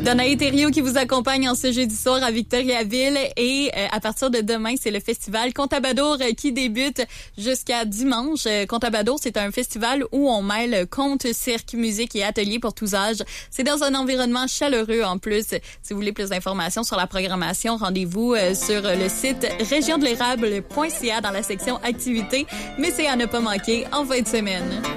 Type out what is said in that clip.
Danae Thériault qui vous accompagne en ce jeudi soir à Victoriaville et à partir de demain, c'est le festival Contabadour qui débute jusqu'à dimanche. Contabadour, c'est un festival où on mêle conte, cirque, musique et ateliers pour tous âges. C'est dans un environnement chaleureux en plus. Si vous voulez plus d'informations sur la programmation, rendez-vous sur le site regiondelérable.ca dans la section activités. Mais c'est à ne pas manquer en fin de semaine.